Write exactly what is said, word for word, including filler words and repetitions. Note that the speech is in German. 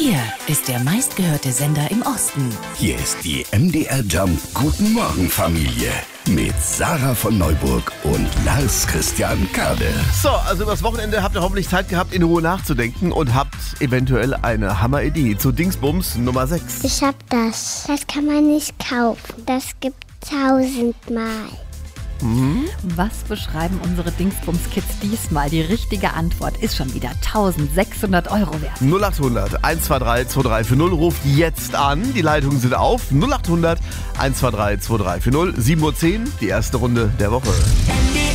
Hier ist der meistgehörte Sender im Osten. Hier ist die M D R Jump Guten Morgen Familie mit Sarah von Neuburg und Lars Christian Kade. So, also übers Wochenende habt ihr hoffentlich Zeit gehabt, in Ruhe nachzudenken und habt eventuell eine Hammeridee zu Dingsbums Nummer sechs. Ich hab das. Das kann man nicht kaufen. Das gibt tausendmal. Mhm. Was beschreiben unsere Dingsbums-Kids diesmal? Die richtige Antwort ist schon wieder eintausendsechshundert Euro wert. null acht hundert eins zwei drei zwei drei vier null ruft jetzt an. Die Leitungen sind auf. null acht hundert eins zwei drei zwei drei vier null. sieben Uhr zehn, die erste Runde der Woche.